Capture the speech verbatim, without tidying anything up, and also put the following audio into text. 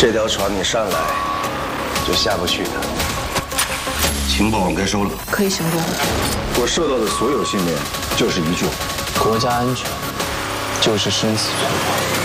这条船你上来就下不去的。情报我们该收了， 可以行动了。 我收到的所有信念就是一句话： 国家安全就是生死存亡。